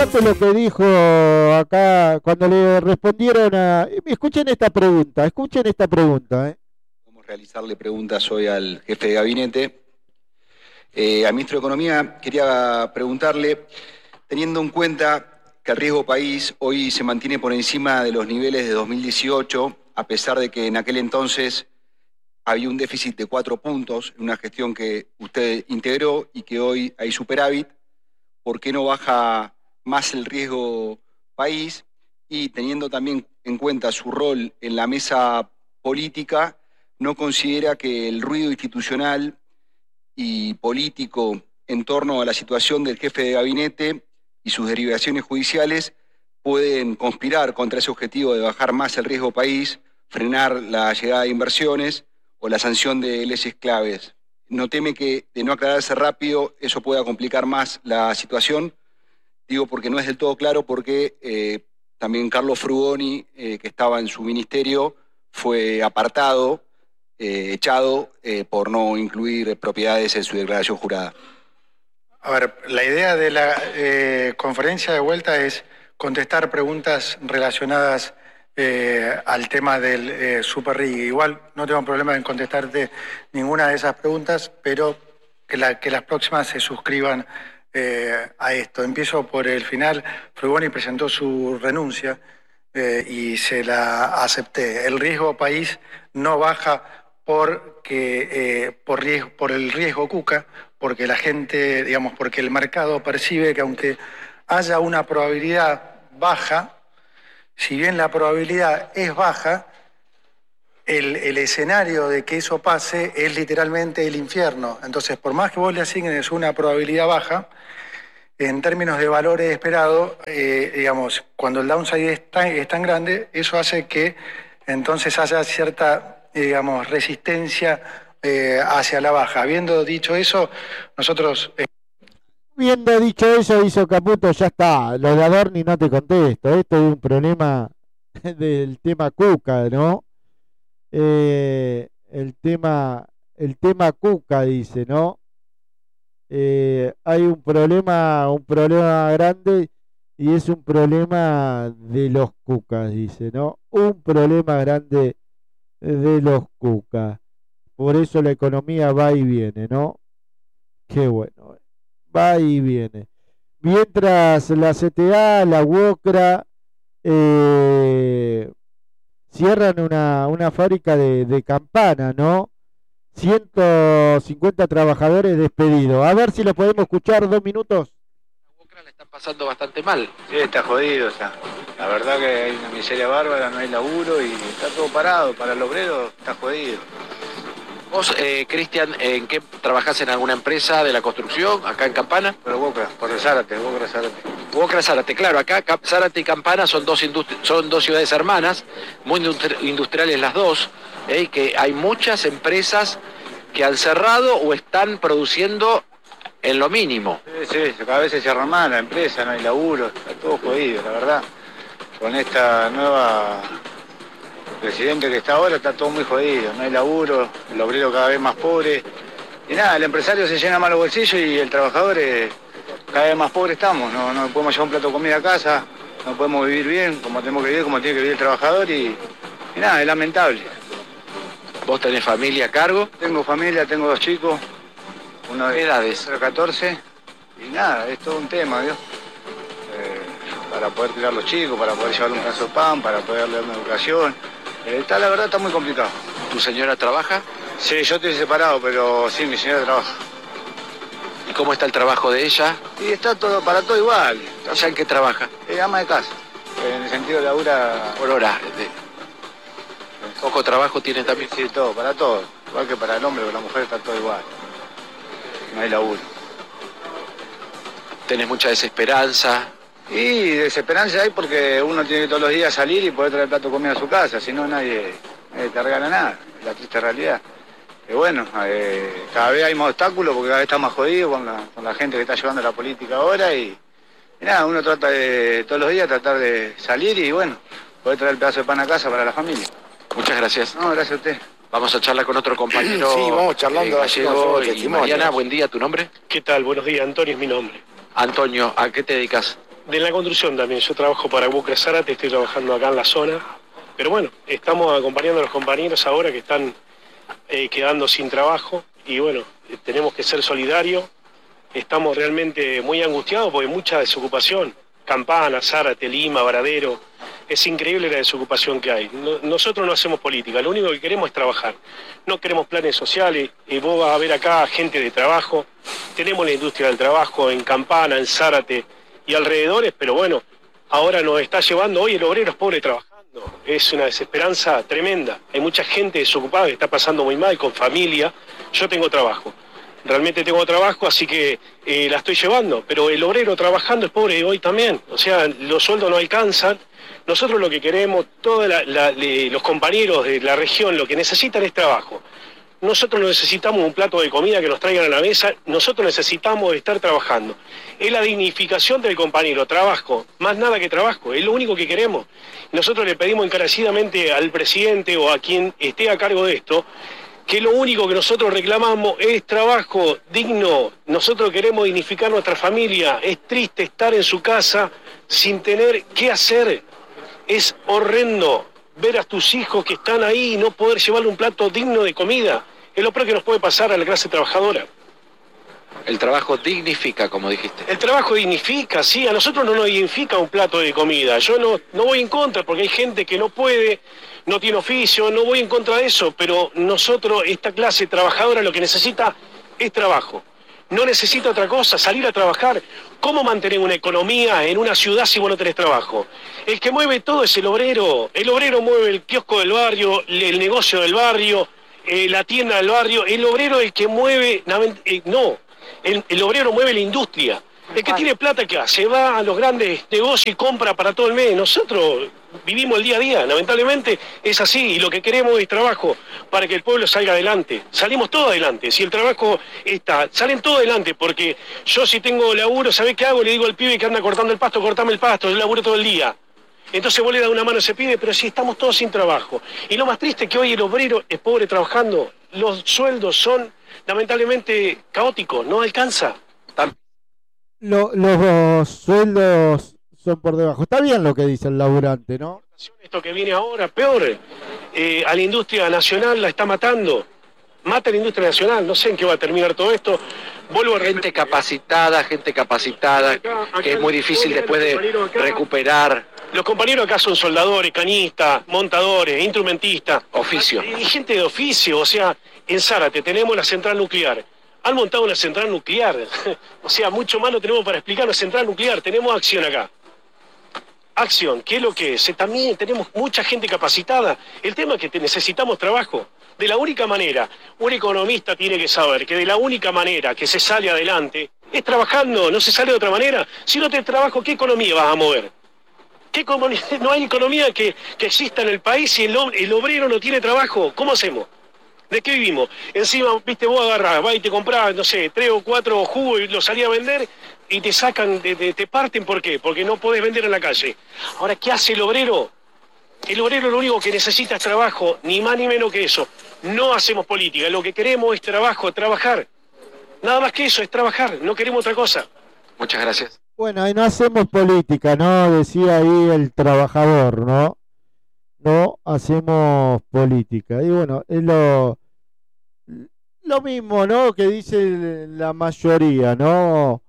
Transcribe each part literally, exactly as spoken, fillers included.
Lo que dijo acá cuando le respondieron a... Escuchen esta pregunta, escuchen esta pregunta. ¿eh? Vamos a realizarle preguntas hoy al jefe de gabinete. Eh, al ministro de Economía quería preguntarle, teniendo en cuenta que el riesgo país hoy se mantiene por encima de los niveles de dos mil dieciocho, a pesar de que en aquel entonces había un déficit de cuatro puntos, en una gestión que usted integró y que hoy hay superávit, ¿por qué no baja más el riesgo país? Y teniendo también en cuenta su rol en la mesa política, ¿no considera que el ruido institucional y político en torno a la situación del jefe de gabinete y sus derivaciones judiciales pueden conspirar contra ese objetivo de bajar más el riesgo país, frenar la llegada de inversiones o la sanción de leyes claves? ¿No teme que de no aclararse rápido eso pueda complicar más la situación? Digo porque no es del todo claro, porque eh, también Carlos Frugoni, eh, que estaba en su ministerio, fue apartado, eh, echado eh, por no incluir propiedades en su declaración jurada. A ver, la idea de la eh, conferencia de vuelta es contestar preguntas relacionadas eh, al tema del eh, Super R I G. Igual no tengo problema en contestarte ninguna de esas preguntas, pero que, la, que las próximas se suscriban eh, a esto. Empiezo por el final. Frugoni presentó su renuncia eh, y se la acepté. El riesgo país no baja porque, eh, por, riesgo, por el riesgo Cuca, porque la gente, digamos, porque el mercado percibe que aunque haya una probabilidad baja, si bien la probabilidad es baja, el, el escenario de que eso pase es literalmente el infierno. Entonces, por más que vos le asignes una probabilidad baja, en términos de valores esperados, eh, digamos, cuando el downside es tan, es tan grande, eso hace que entonces haya cierta, digamos, resistencia eh, hacia la baja. Habiendo dicho eso, nosotros... Eh... Habiendo dicho eso, hizo Caputo, ya está. Lo de Adorni no te contesto. Esto es un problema del tema Cuca, ¿no? Eh, el tema, el tema Cuca, dice, ¿no? Eh, hay un problema, un problema grande y es un problema de los Cucas, dice, ¿no? Un problema grande de los Cucas. Por eso la economía va y viene, ¿no? Qué bueno. Va y viene. Mientras la C T A, la UOCRA, eh, cierran una, una fábrica de, de campana, ¿no? ciento cincuenta trabajadores despedidos. A ver si lo podemos escuchar dos minutos. La UOCRA la están pasando bastante mal. Sí, está jodido, o sea, la verdad que hay una miseria bárbara, no hay laburo y está todo parado. Para el obrero está jodido. Vos, eh, Cristian, ¿en qué trabajás en alguna empresa de la construcción, acá en Campana? Pero UOCRA, por el Zárate, UOCRA Zárate. UOCRA Zárate, claro, acá Zárate y Campana son dos, son dos ciudades hermanas, muy industriales las dos, ¿eh? Que hay muchas empresas que han cerrado o están produciendo en lo mínimo. Sí, sí, cada vez se cierra más la empresa, no hay laburo, está todo jodido, la verdad. Con esta nueva... presidente que está ahora está todo muy jodido, no hay laburo, el obrero cada vez más pobre. Y nada, el empresario se llena más los bolsillos y el trabajador es, cada vez más pobre estamos, no, no podemos llevar un plato de comida a casa, no podemos vivir bien como tenemos que vivir, como tiene que vivir el trabajador y, y nada, es lamentable. ¿Vos tenés familia a cargo? Tengo familia, tengo dos chicos, uno de edades, catorce, y nada, es todo un tema, ¿vio? Eh, para poder criar a los chicos, para poder llevarle un pedazo de pan, para poder darle una educación. Eh, está, la verdad está muy complicado. ¿Tu señora trabaja? Sí, yo estoy separado, pero sí, mi señora trabaja. ¿Y cómo está el trabajo de ella? Y está todo, para todo igual. ¿Ella en qué trabaja? Es ama de casa. En el sentido de labura... Por hora. De... ¿Poco trabajo tiene también? Sí, todo, para todo. Igual que para el hombre, pero la mujer está todo igual. No hay laburo. ¿Tenés mucha desesperanza? Y desesperanza hay porque uno tiene que todos los días salir y poder traer plato de comida a su casa, si no nadie, nadie te regala nada, es la triste realidad. Y bueno, eh, cada vez hay más obstáculos porque cada vez está más jodido con la, con la gente que está llevando la política ahora y, y nada, uno trata de todos los días tratar de salir y bueno, poder traer el pedazo de pan a casa para la familia. Muchas gracias. No, gracias a usted. Vamos a charlar con otro compañero. Sí, vamos charlando. Eh, Gallego y Mariana, buen día, ¿tu nombre? ¿Qué tal? Buenos días, Antonio es mi nombre. Antonio, ¿a qué te dedicas? De la construcción también, yo trabajo para Bucre Zárate, estoy trabajando acá en la zona, pero bueno, estamos acompañando a los compañeros ahora que están eh, quedando sin trabajo y bueno, eh, tenemos que ser solidarios, estamos realmente muy angustiados porque hay mucha desocupación, Campana, Zárate, Lima, Varadero, es increíble la desocupación que hay. No, nosotros no hacemos política, lo único que queremos es trabajar, no queremos planes sociales, eh, vos vas a ver acá gente de trabajo, tenemos la industria del trabajo en Campana, en Zárate y alrededores, pero bueno, ahora nos está llevando, hoy el obrero es pobre trabajando, es una desesperanza tremenda, hay mucha gente desocupada que está pasando muy mal, con familia, yo tengo trabajo, realmente tengo trabajo, así que eh, la estoy llevando, pero el obrero trabajando es pobre hoy también, o sea, los sueldos no alcanzan, nosotros lo que queremos, todos los compañeros de la región lo que necesitan es trabajo. Nosotros no necesitamos un plato de comida que nos traigan a la mesa, nosotros necesitamos estar trabajando. Es la dignificación del compañero, trabajo, más nada que trabajo, es lo único que queremos. Nosotros le pedimos encarecidamente al presidente o a quien esté a cargo de esto, que lo único que nosotros reclamamos es trabajo digno. Nosotros queremos dignificar nuestra familia, es triste estar en su casa sin tener qué hacer, es horrendo ver a tus hijos que están ahí y no poder llevarle un plato digno de comida. Es lo peor que nos puede pasar a la clase trabajadora. El trabajo dignifica, como dijiste. El trabajo dignifica, sí, a nosotros no nos dignifica un plato de comida. Yo no, no voy en contra, porque hay gente que no puede, no tiene oficio, no voy en contra de eso, pero nosotros, esta clase trabajadora, lo que necesita es trabajo. No necesita otra cosa, salir a trabajar. ¿Cómo mantener una economía en una ciudad si vos no tenés trabajo? El que mueve todo es el obrero. El obrero mueve el kiosco del barrio, el negocio del barrio, eh, la tienda del barrio. El obrero es el que mueve... Eh, no, el, el obrero mueve la industria. El que tiene plata, ¿qué hace? Va a los grandes negocios y compra para todo el mes. Nosotros vivimos el día a día, lamentablemente es así, y lo que queremos es trabajo para que el pueblo salga adelante. Salimos todos adelante, si el trabajo está, salen todos adelante, porque yo si tengo laburo, ¿sabés qué hago? Le digo al pibe que anda cortando el pasto, cortame el pasto, yo laburo todo el día. Entonces vos le das una mano a ese pibe, pero si estamos todos sin trabajo. Y lo más triste es que hoy el obrero es pobre trabajando, los sueldos son lamentablemente caóticos, no alcanza. Lo, los sueldos son por debajo. Está bien lo que dice el laburante, ¿no? Esto que viene ahora, peor, eh, a la industria nacional la está matando. Mata a la industria nacional, no sé en qué va a terminar todo esto. Vuelvo a gente capacitada, gente capacitada, acá, acá que es muy difícil después de recuperar. Los compañeros acá son soldadores, cañistas, montadores, instrumentistas. Oficio. Y gente de oficio, o sea, en Zárate tenemos la central nuclear. Han montado una central nuclear, o sea, mucho más no tenemos para explicar una central nuclear, tenemos Acción acá. Acción, ¿qué es lo que es? También tenemos mucha gente capacitada, el tema es que necesitamos trabajo. De la única manera, un economista tiene que saber que de la única manera que se sale adelante es trabajando, no se sale de otra manera. Si no te trabajo, ¿qué economía vas a mover? ¿Qué no hay economía que, que exista en el país si el, el obrero no tiene trabajo? ¿Cómo hacemos? ¿De qué vivimos? Encima, viste, vos agarrás, vas y te comprás, no sé, tres o cuatro jugos y los salís a vender y te sacan, te, te, te parten, ¿por qué? Porque no podés vender en la calle. Ahora, ¿qué hace el obrero? El obrero lo único que necesita es trabajo, ni más ni menos que eso. No hacemos política, lo que queremos es trabajo, trabajar. Nada más que eso, es trabajar, no queremos otra cosa. Muchas gracias. Bueno, ahí no hacemos política, ¿no? Decía ahí el trabajador, ¿no? No hacemos política. Y bueno, es lo... Lo mismo, ¿no? Que dice la mayoría, ¿no?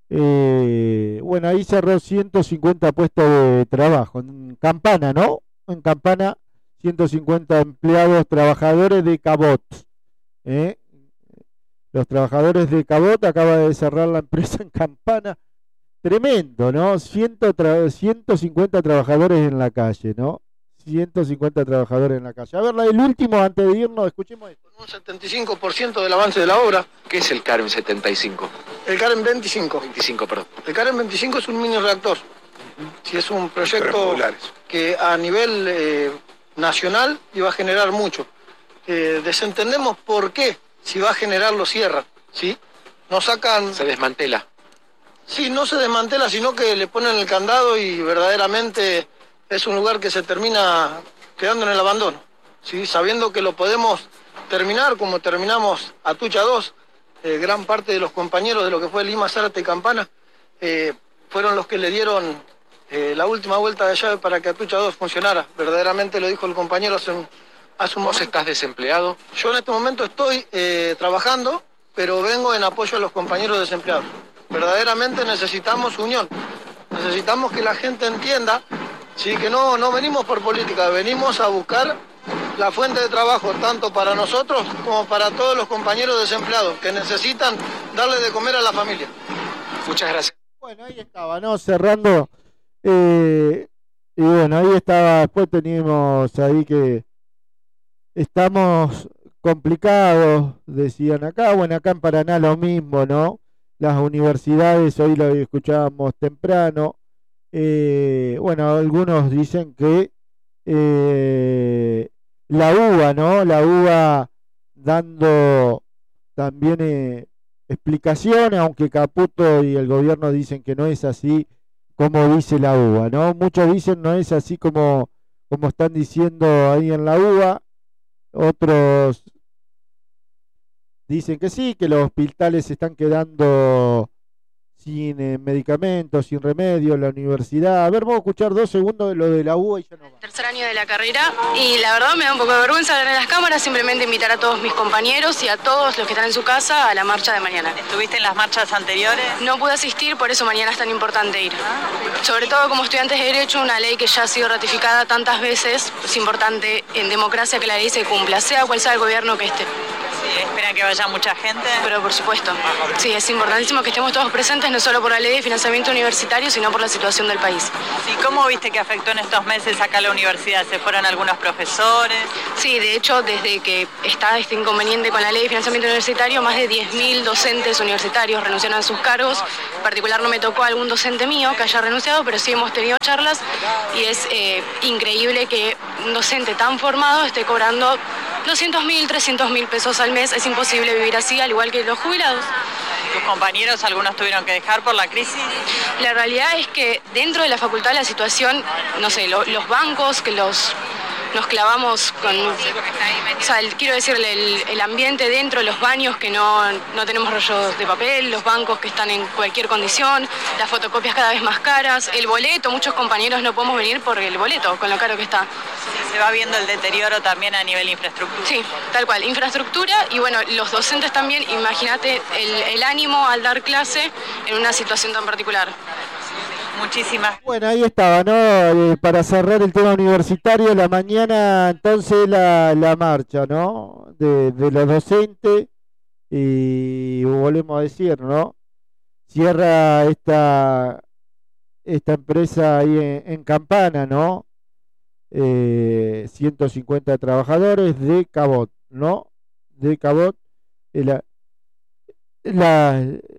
Eh, bueno, ahí cerró ciento cincuenta puestos de trabajo. En Campana, ¿no? En Campana, ciento cincuenta empleados, trabajadores de Cabot. ¿eh? Los trabajadores de Cabot acaba de cerrar la empresa en Campana. Tremendo, ¿no? ciento cincuenta trabajadores en la calle, ¿no? ciento cincuenta trabajadores en la calle. A ver, el último, antes de irnos, escuchemos esto. Un setenta y cinco por ciento del avance de la obra. ¿Qué es el CAREM setenta y cinco? El CAREM veinticinco. veinticinco, perdón. El CAREM veinticinco es un mini reactor. Si es un proyecto que a nivel eh, nacional iba a generar mucho. Eh, desentendemos por qué, si va a generar, lo cierran, ¿sí? Nos sacan... Se desmantela. Sí, no se desmantela, sino que le ponen el candado y verdaderamente es un lugar que se termina quedando en el abandono, ¿sí? Sabiendo que lo podemos terminar como terminamos Atucha dos, eh, gran parte de los compañeros de lo que fue Lima, Zárate y Campana, eh, fueron los que le dieron eh, la última vuelta de llave para que Atucha dos funcionara. Verdaderamente lo dijo el compañero hace un, hace un ¿Vos momento. estás desempleado? Yo en este momento estoy eh, trabajando, pero vengo en apoyo a los compañeros desempleados. Verdaderamente necesitamos unión. Necesitamos que la gente entienda, sí, que no, no venimos por política, venimos a buscar la fuente de trabajo, tanto para nosotros como para todos los compañeros desempleados que necesitan darle de comer a la familia. Muchas gracias. Bueno, ahí estaba, ¿no? Cerrando. Eh, y bueno, ahí estaba. Después teníamos ahí que estamos complicados, decían acá. Bueno, acá en Paraná lo mismo, ¿no? Las universidades, hoy lo escuchábamos temprano. Eh, bueno, algunos dicen que eh, la U B A, ¿no? La U B A dando también eh, explicaciones, aunque Caputo y el gobierno dicen que no es así como dice la U B A, ¿no? Muchos dicen no es así como, como están diciendo ahí en la U B A, otros dicen que sí, que los hospitales se están quedando sin eh, medicamentos, sin remedio, la universidad. A ver, vamos a escuchar dos segundos de lo de la U B A y ya no va. Tercer año de la carrera y la verdad me da un poco de vergüenza ver en las cámaras, simplemente invitar a todos mis compañeros y a todos los que están en su casa a la marcha de mañana. ¿Estuviste en las marchas anteriores? No pude asistir, por eso mañana es tan importante ir. Sobre todo como estudiantes de Derecho, una ley que ya ha sido ratificada tantas veces, es importante en democracia que la ley se cumpla, sea cual sea el gobierno que esté. Sí, ¿esperan que vaya mucha gente? Pero por supuesto, sí, es importantísimo que estemos todos presentes, no solo por la ley de financiamiento universitario, sino por la situación del país. Sí, ¿cómo viste que afectó en estos meses acá la universidad? ¿Se fueron algunos profesores? Sí, de hecho, desde que está este inconveniente con la ley de financiamiento universitario, más de diez mil docentes universitarios renunciaron a sus cargos. En particular no me tocó algún docente mío que haya renunciado, pero sí hemos tenido charlas y es eh, increíble que un docente tan formado esté cobrando doscientos mil, trescientos mil pesos al mes. Es imposible vivir así, al igual que los jubilados. ¿Tus compañeros algunos tuvieron que dejar por la crisis? La realidad es que dentro de la facultad la situación, no sé, lo, los bancos que los nos clavamos con, o sea, el, quiero decirle, el, el ambiente dentro, los baños que no, no tenemos rollos de papel, los bancos que están en cualquier condición, las fotocopias cada vez más caras, el boleto, muchos compañeros no podemos venir por el boleto, con lo caro que está. Sí, se va viendo el deterioro también a nivel infraestructura. Sí, tal cual, infraestructura y bueno, los docentes también, imagínate el, el ánimo al dar clase en una situación tan particular. Muchísimas. Bueno, ahí estaba, ¿no? Eh, para cerrar el tema universitario, la mañana entonces la, la marcha, ¿no? De, de los docentes y volvemos a decir, ¿no? Cierra esta, esta empresa ahí en, en Campana, ¿no? Eh, ciento cincuenta trabajadores de Cabot, ¿no? De Cabot. Eh, la, la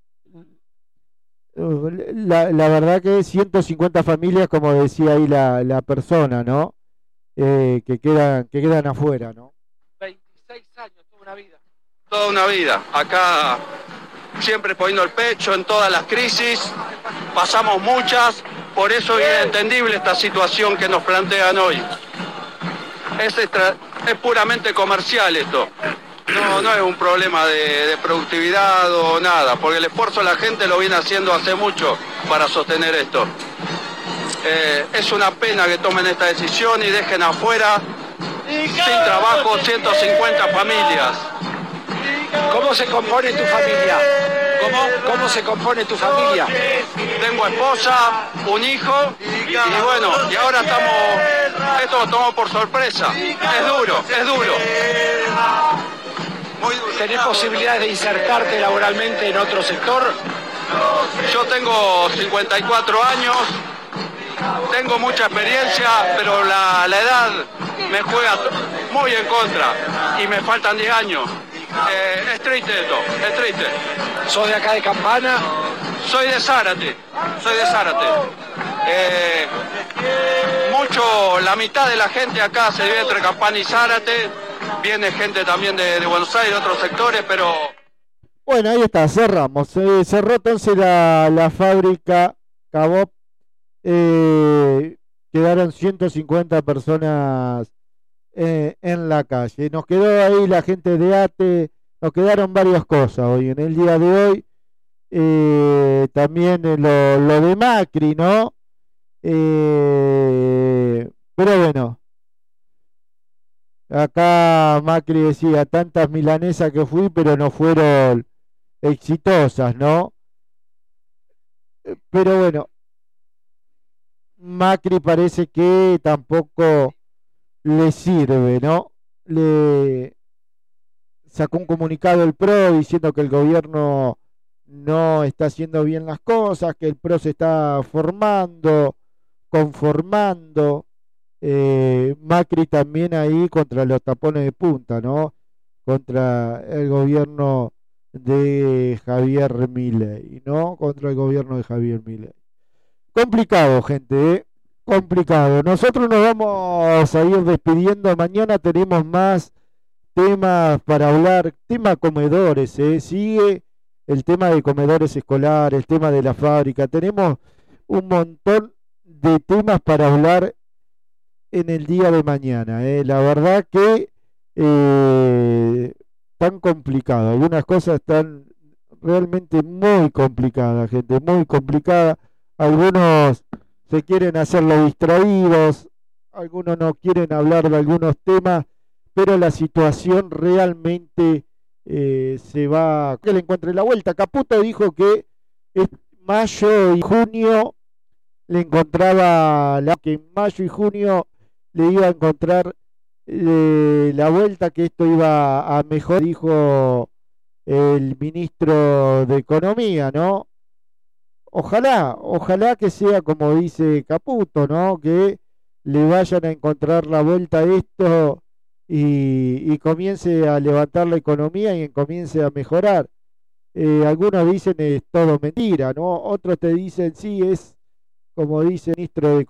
La, la verdad que ciento cincuenta familias, como decía ahí la, la persona, ¿no? Eh, que quedan que quedan afuera, ¿no? veintiséis años, toda una vida. Toda una vida. Acá siempre poniendo el pecho en todas las crisis, pasamos muchas, por eso es inentendible esta situación que nos plantean hoy. Es, extra, es puramente comercial esto. No, no es un problema de, de productividad o nada, porque el esfuerzo la gente lo viene haciendo hace mucho para sostener esto. Eh, es una pena que tomen esta decisión y dejen afuera, sin trabajo, ciento cincuenta familias. ¿Cómo se compone tu familia? ¿Cómo? ¿Cómo se compone tu familia? Tengo esposa, un hijo y bueno, y ahora estamos, esto lo tomo por sorpresa. Es duro, es duro. ¿Tenés posibilidades de insertarte laboralmente en otro sector? Yo tengo cincuenta y cuatro años, tengo mucha experiencia, pero la, la edad me juega muy en contra y me faltan diez años. Eh, es triste esto, es triste. ¿Sos de acá de Campana? Soy de Zárate, soy de Zárate. Eh, mucho, la mitad de la gente acá se vive entre Campana y Zárate. Viene gente también de, de Buenos Aires, de otros sectores, pero... Bueno, ahí está, cerramos. Eh, cerró entonces la, la fábrica Cabot. Eh, quedaron ciento cincuenta personas eh, en la calle. Nos quedó ahí la gente de ATE, nos quedaron varias cosas hoy. En el día de hoy eh, también lo, lo de Macri, ¿no? Eh, pero bueno, acá Macri decía, tantas milanesas que fui, pero no fueron exitosas, ¿no? Eh, Pero bueno, Macri parece que tampoco le sirve, ¿no? Le sacó un comunicado el P R O diciendo que el gobierno no está haciendo bien las cosas, que el P R O se está formando, conformando. Eh, Macri también ahí contra los tapones de punta, ¿no? Contra el gobierno de Javier Milei, ¿no? Contra el gobierno de Javier Milei. Complicado, gente, ¿eh? Complicado. Nosotros nos vamos a ir despidiendo. Mañana tenemos más temas para hablar. Tema comedores, ¿eh? Sigue el tema de comedores escolares, el tema de la fábrica. Tenemos un montón de temas para hablar en el día de mañana, ¿eh? La verdad que eh, tan complicado. Algunas cosas están realmente muy complicadas, gente, muy complicadas. Algunos se quieren hacer los distraídos, algunos no quieren hablar de algunos temas, pero la situación realmente eh, se va, que le encuentre la vuelta. Caputo dijo que es mayo y junio le encontraba la, que en mayo y junio le iba a encontrar eh, la vuelta, que esto iba a mejorar, dijo el ministro de Economía, ¿no? Ojalá, ojalá que sea como dice Caputo, ¿no? Que le vayan a encontrar la vuelta a esto y, y comience a levantar la economía y comience a mejorar. Eh, algunos dicen es todo mentira, ¿no? Otros te dicen sí, es como dice el ministro de Economía.